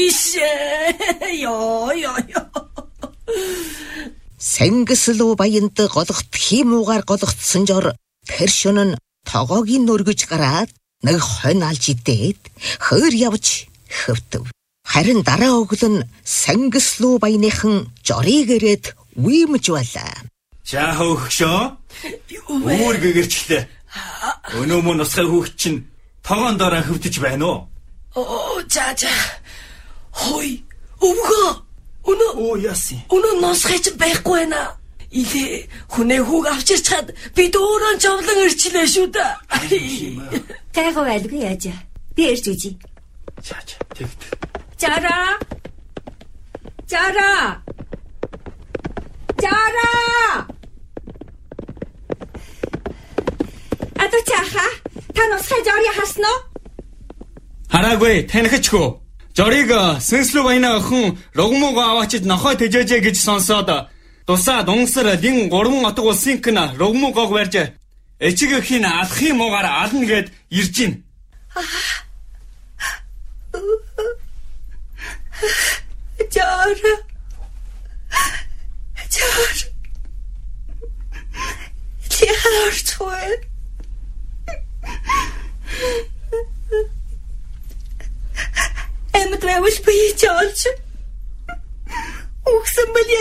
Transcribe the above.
Сангислуу баянд голгот хиймуугаар голготсон жор тэр шөнө тогоогийн нүргэж гараад нэг хонь алж идээд хойр явж хөвтөв. Харин дараа өглөө нь Сангислуу баяныхан жорыг ирээд уимж байлаа. За хөөгшөө. Өөр гэгэрчлээ. Өнөө мөн нусгай хөөгч чинь тогоон дороо хөвдөж байна уу? За. Хой. Өнөө нусгайч байхгүй байна. Илээ хүнээ хүүг авч ирч чад бид өөрөө жовлон ирчлээ шүү дээ. Гайхав байлгүй яаж. Би ирж үжи. За тэг. Жара. Атачаха, та нусгай жорыг харсан уу? Хараагүй, танихчгүй. Жорыг Сэнслүү баянаа охин Рогмуугаа аваачид нохой тэжээжээ гэж сонсоод тусаад унгсар лин 3 отог улсын кэн Рогмуугааг барьж эчиг эхийн алхахын муугаар ална гэд ирж гин. Жара. Тиарчгүй. Эмэт байвал би чаалч. Ухсан бали